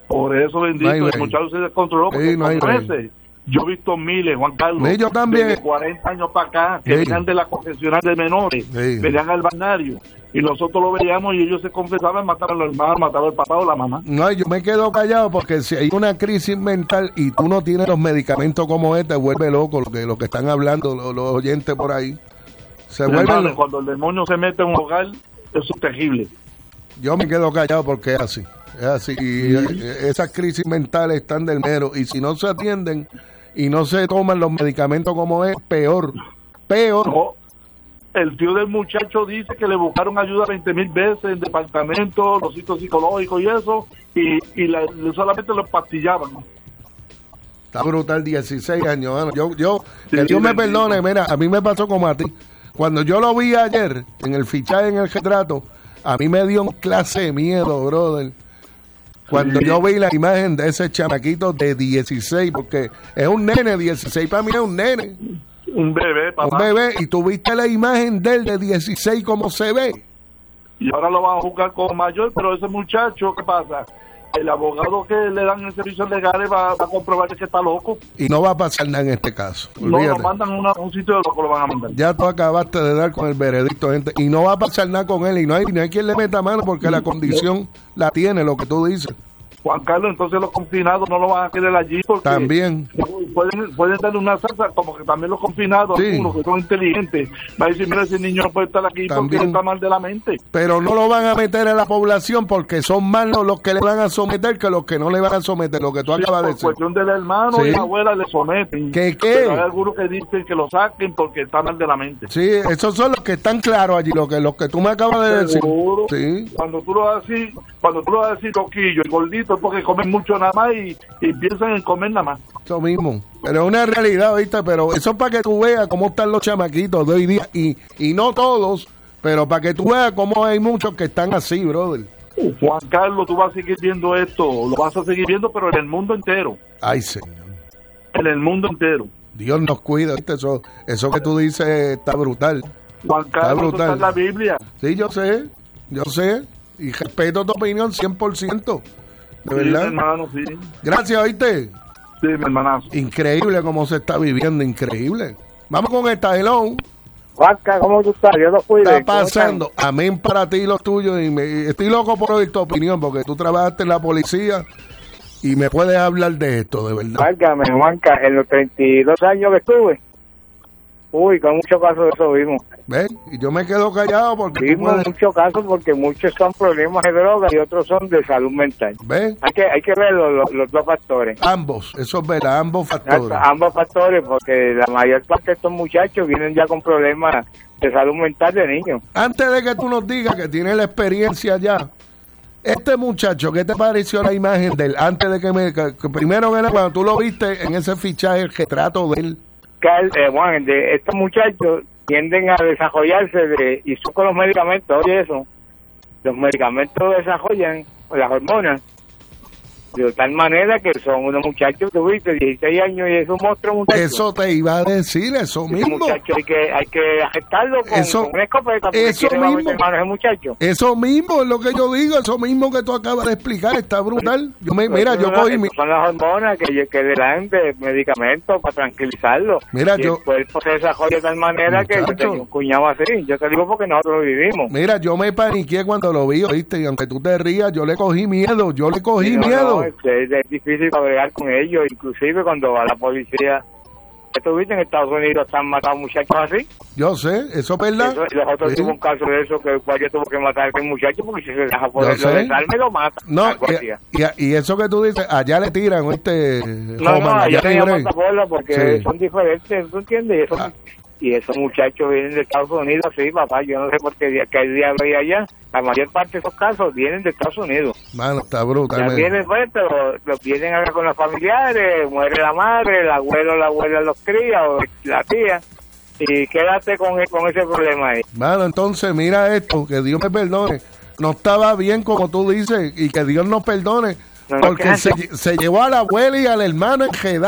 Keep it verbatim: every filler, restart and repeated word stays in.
Por eso, bendito, no el muchacho se descontroló. Sí, no hay ese, yo he visto miles, Juan Carlos, sí, yo también. de cuarenta años para acá, que sí. venían de la concesionaria de menores, sí. venían al balneario, y nosotros lo veíamos y ellos se confesaban, mataron al hermano, mataron al papá o la mamá. No, yo me quedo callado porque si hay una crisis mental y tú no tienes los medicamentos como este, vuelve loco lo que, lo que están hablando los, los oyentes por ahí. Se vuelven lo... Cuando el demonio se mete en un hogar, eso es terrible. Yo me quedo callado porque es así, es así. Y sí. esas crisis mentales están del mero. Y si no se atienden y no se toman los medicamentos como es, peor, peor. No. El tío del muchacho dice que le buscaron ayuda veinte mil veces en departamento, los sitios psicológicos y eso, y, y la, solamente los pastillaban. Está brutal, dieciséis años, mano. Yo, yo, sí, que Dios me perdone, mira, a mí me pasó como a ti. Cuando yo lo vi ayer, en el fichaje, en el retrato, a mí me dio un clase de miedo, brother. Cuando sí. yo vi la imagen de ese chamaquito de dieciséis, porque es un nene, dieciséis para mí es un nene. Un bebé, papá. Un bebé, y tú viste la imagen de él de dieciséis, cómo se ve. Y ahora lo van a juzgar como mayor, pero ese muchacho, ¿qué pasa? El abogado que le dan en servicios legales va, va a comprobar que está loco. Y no va a pasar nada en este caso. Olvídate. No, lo mandan a una, un sitio de loco, lo van a mandar. Ya tú acabaste de dar con el veredicto, gente. Y no va a pasar nada con él. Y no hay, no hay quien le meta mano porque sí. la condición la tiene, lo que tú dices. Juan Carlos, entonces los confinados no lo van a querer allí porque también pueden, pueden darle una salsa, como que también los confinados, sí. algunos que son inteligentes, va a decir, mira, ese niño no puede estar aquí también. Porque está mal de la mente. Pero no lo van a meter a la población porque son más los que le van a someter que los que no le van a someter, lo que tú sí, acabas de decir. Por cuestión del hermano sí. y la abuela le someten. ¿Qué qué? Pero hay algunos que dicen que lo saquen porque está mal de la mente. Sí, esos son los que están claros allí, lo que, los que tú me acabas de decir. Seguro. Sí. Cuando tú lo vas a decir, cuando tú lo vas a decir loquillo y gordito es porque comen mucho nada más y, y piensan en comer nada más. Eso mismo, pero es una realidad, ¿viste? Pero eso es para que tú veas cómo están los chamaquitos de hoy día, y, y no todos, pero para que tú veas cómo hay muchos que están así, brother. Juan Carlos, tú vas a seguir viendo esto, lo vas a seguir viendo, pero en el mundo entero. Ay, señor. En el mundo entero. Dios nos cuida, ¿viste? Eso, eso que tú dices está brutal. Juan Carlos, está brutal. Eso está en la Biblia. Sí, yo sé, yo sé, y respeto tu opinión cien por ciento. De verdad. Sí, mi hermano, sí. Gracias, ¿oíste? Sí, mi hermanazo. Increíble cómo se está viviendo, increíble. Vamos con esta, hello. Juanca, ¿cómo tú estás? Yo no cuide. ¿Qué está pasando? Amén para ti y los tuyos. Y me, estoy loco por oír tu opinión, porque tú trabajaste en la policía y me puedes hablar de esto, de verdad. Válgame, Juanca, en los treinta y dos años que estuve, uy, con muchos casos de eso vimos. ¿Ves? Y yo me quedo callado porque... Vimos puedes... muchos casos porque muchos son problemas de droga y otros son de salud mental. ¿Ves? Hay que, hay que ver los, los, los dos factores. Ambos, eso es verdad, ambos factores. Hasta, ambos factores, porque la mayor parte de estos muchachos vienen ya con problemas de salud mental de niños. Antes de que tú nos digas que tienes la experiencia ya, este muchacho, ¿qué te pareció la imagen de él? Antes de que me... Que, que primero, cuando tú lo viste en ese fichaje, el retrato de él. Que, eh, Juan, de estos muchachos tienden a desarrollarse de, y son con los medicamentos, oye eso, los medicamentos desarrollan las hormonas de tal manera que son unos muchachos, tuviste dieciséis años y es un monstruo muchacho. Eso te iba a decir, eso ese mismo. Muchacho hay que hay que aceptarlo con, eso, con una escopeta eso mismo. Ese muchacho. Eso mismo es lo que yo digo, eso mismo que tú acabas de explicar, está brutal. Yo me, mira, yo cogí mi... Son las hormonas que, que le dan de medicamentos para tranquilizarlo. Mira, y yo... el cuerpo se desarrolla de tal manera muchacho. Que yo tengo un cuñado así, yo te digo porque nosotros lo vivimos. Mira, yo me paniqué cuando lo vi, ¿viste? Y aunque tú te rías, yo le cogí miedo, yo le cogí no, miedo. No, es, es difícil bregar con ellos, inclusive cuando va la policía. ¿Estuviste en Estados Unidos? ¿Están matado muchachos así? Yo sé, eso es verdad. Eso, y los otros sí. Tuvo un caso de eso que el cual yo tuve que matar a ese muchacho porque si se deja poder lo desarme lo mata. No, y, y, y eso que tú dices, allá le tiran, ¿oíste? No, Roman, no, allá no hay matabola porque sí. Son diferentes, ¿tú entiendes? Y esos, ah. y esos muchachos vienen de Estados Unidos, sí, papá, yo no sé por qué que hay diablo hay allá. La mayor parte de esos casos vienen de Estados Unidos. Mano, está brutal. Vienen, pues, pero los vienen a ver con los familiares, muere la madre, el abuelo, la abuela los cría, o la tía, y quédate con, con ese problema ahí. Mano, entonces, mira esto, que Dios me perdone. No estaba bien como tú dices, y que Dios nos perdone, no, porque no se, se llevó a la abuela y al hermano enredado.